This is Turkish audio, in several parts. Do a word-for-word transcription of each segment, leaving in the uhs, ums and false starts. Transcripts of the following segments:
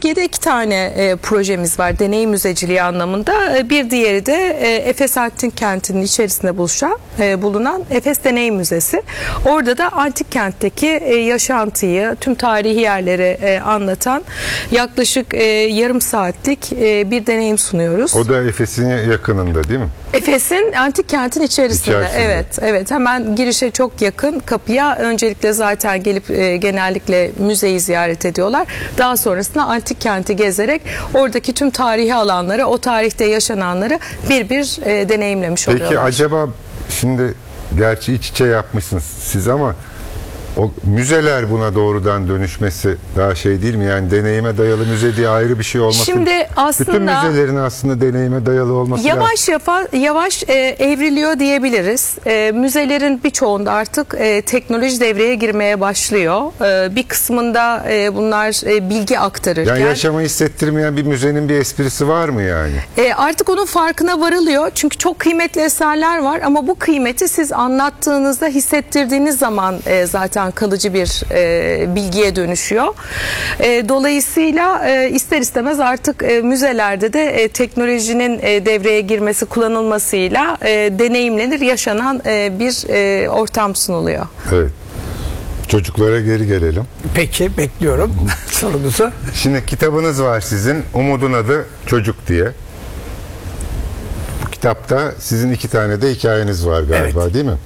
Türkiye'de iki tane e, projemiz var deneyim müzeciliği anlamında. E, bir diğeri de e, Efes Antik Kenti'nin içerisinde buluşan, e, bulunan Efes Deneyim Müzesi. Orada da antik kentteki e, yaşantıyı, tüm tarihi yerleri e, anlatan yaklaşık e, yarım saatlik e, bir deneyim sunuyoruz. O da Efes'in yakınında değil mi? Efes'in antik kentin içerisinde. İçerisinde. Evet, evet. Hemen girişe çok yakın kapıya öncelikle zaten gelip e, genellikle müzeyi ziyaret ediyorlar. Daha sonrasında antik kenti gezerek oradaki tüm tarihi alanları, o tarihte yaşananları bir bir e, deneyimlemiş Peki, oluyorlar. Peki acaba şimdi gerçi iç içe yapmışsınız siz ama o müzeler buna doğrudan dönüşmesi daha şey değil mi? Yani deneyime dayalı müze diye ayrı bir şey olması. Şimdi aslında bütün müzelerin aslında deneyime dayalı olması yavaş yavaş yavaş e, evriliyor diyebiliriz. E, müzelerin birçoğunda artık e, teknoloji devreye girmeye başlıyor. E, bir kısmında e, bunlar e, bilgi aktarırken. Yani yaşamı hissettirmeyen bir müzenin bir esprisi var mı yani? E, artık onun farkına varılıyor. Çünkü çok kıymetli eserler var ama bu kıymeti siz anlattığınızda, hissettirdiğiniz zaman e, zaten kalıcı bir e, bilgiye dönüşüyor. E, dolayısıyla e, ister istemez artık e, müzelerde de e, teknolojinin e, devreye girmesi, kullanılmasıyla e, deneyimlenir, yaşanan e, bir e, ortam sunuluyor. Evet. Çocuklara geri gelelim. Peki, bekliyorum sorunuzu. Şimdi kitabınız var sizin. Umudun adı Çocuk diye. Bu kitapta sizin iki tane de hikayeniz var galiba, evet, değil mi?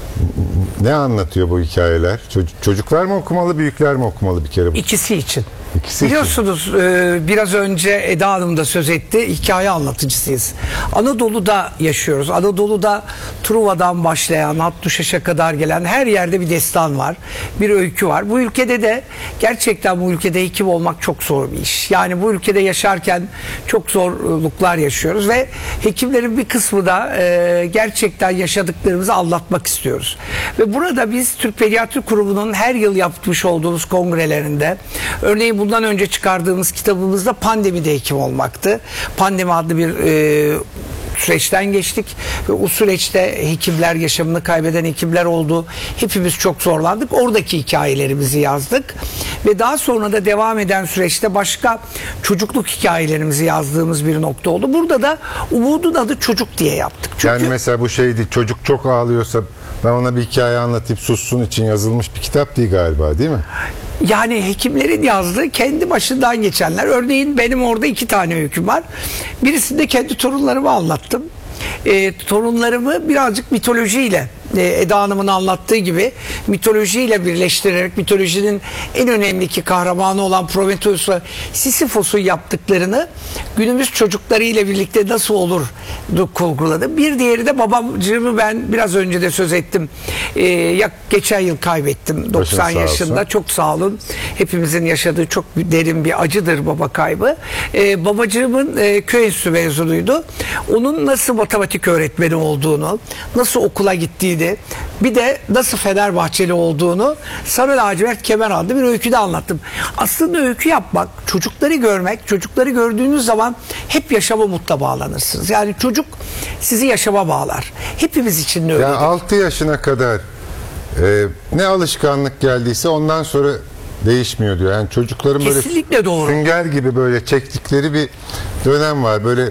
Ne anlatıyor bu hikayeler? Çocuk, çocuklar mı okumalı, büyükler mi okumalı bir kere bu? İkisi için. İkisi Biliyorsunuz için. E, biraz önce Eda Hanım da söz etti. Hikaye anlatıcısıyız. Anadolu'da yaşıyoruz. Anadolu'da Truva'dan başlayan, Hattuşaş'a kadar gelen her yerde bir destan var. Bir öykü var. Bu ülkede de gerçekten bu ülkede hekim olmak çok zor bir iş. Yani bu ülkede yaşarken çok zorluklar yaşıyoruz ve hekimlerin bir kısmı da e, gerçekten yaşadıklarımızı anlatmak istiyoruz. Ve burada biz Türk Pediatri Kurumu'nun her yıl yapmış olduğumuz kongrelerinde, örneğin bundan önce çıkardığımız kitabımızda pandemide hekim olmaktı. Pandemi adlı bir e, süreçten geçtik ve o süreçte hekimler, yaşamını kaybeden hekimler oldu. Hepimiz çok zorlandık. Oradaki hikayelerimizi yazdık ve daha sonra da devam eden süreçte başka çocukluk hikayelerimizi yazdığımız bir nokta oldu. Burada da Umudun Adı Çocuk diye yaptık. Çünkü yani mesela bu şeydi, çocuk çok ağlıyorsa ben ona bir hikaye anlatayım sussun için yazılmış bir kitap değil galiba, değil mi? Yani hekimlerin yazdığı kendi başından geçenler. Örneğin benim orada iki tane öyküm var. Birisinde kendi torunlarımı anlattım. E, torunlarımı birazcık mitolojiyle, e, Eda Hanım'ın anlattığı gibi mitolojiyle birleştirerek mitolojinin en önemli iki kahramanı olan Prometheus ve Sisyphos'un yaptıklarını günümüz çocuklarıyla birlikte nasıl olur kurguladım. Bir diğeri de babacığımı ben biraz önce de söz ettim. E, ya, geçen yıl kaybettim doksan yaşında. Çok sağ olun. Hepimizin yaşadığı çok derin bir acıdır baba kaybı. E, babacığımın e, köy enstitüsü mezunuydu. Onun nasıl matematik öğretmeni olduğunu, nasıl okula gittiğini, bir de nasıl Fenerbahçeli olduğunu Sarı Lacivert Kemer adlı bir öyküde anlattım. Aslında öykü yapmak, çocukları görmek, çocukları gördüğünüz zaman hep yaşama umutla bağlanırsınız. Yani çocuk sizi yaşama bağlar. Hepimiz için de öyle. Yani altı yaşına kadar e, ne alışkanlık geldiyse ondan sonra değişmiyor diyor. Yani çocukların kesinlikle böyle doğru. sünger gibi böyle çektikleri bir dönem var. Böyle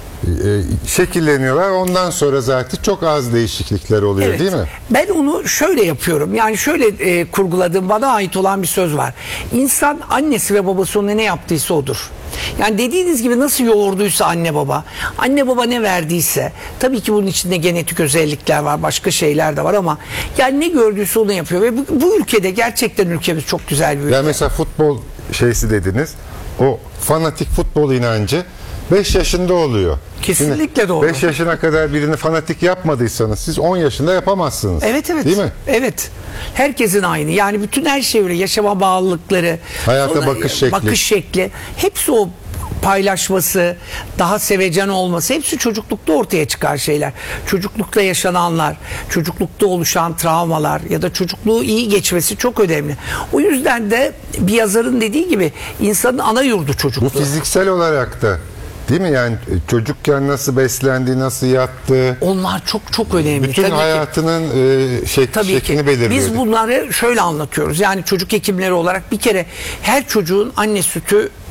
e, şekilleniyorlar. Ondan sonra zaten çok az değişiklikler oluyor, evet, değil mi? Ben onu şöyle yapıyorum. Yani şöyle e, kurguladığım, bana ait olan bir söz var. İnsan annesi ve babası ona ne yaptıysa odur. Yani dediğiniz gibi nasıl yoğurduysa anne baba, anne baba ne verdiyse, tabii ki bunun içinde genetik özellikler var, başka şeyler de var ama yani ne gördüyse onu yapıyor ve bu, bu ülkede gerçekten ülkemiz çok güzel bir ülke. Yani mesela futbol şeysi dediniz, o fanatik futbol inancı beş yaşında oluyor. Kesinlikle Şimdi doğru. beş yaşına kadar birini fanatik yapmadıysanız siz on yaşında yapamazsınız. Evet, evet. Değil mi? Evet. Herkesin aynı. Yani bütün her şey öyle. Yaşama bağlılıkları, hayata sonra, bakış şekli. bakış şekli. Hepsi o paylaşması, daha sevecen olması, hepsi çocuklukta ortaya çıkar şeyler. Çocuklukta yaşananlar, çocuklukta oluşan travmalar ya da çocukluğu iyi geçmesi çok önemli. O yüzden de bir yazarın dediği gibi insanın ana yurdu çocukluğu. Bu fiziksel olarak da, değil mi? Yani çocukken nasıl beslendi, nasıl yattı. Onlar çok çok önemli. Bütün tabii hayatının ki. e, şek Tabii şeklini ki. belirliyor. Biz bunları şöyle anlatıyoruz. Yani çocuk hekimleri olarak bir kere her çocuğun anne sütü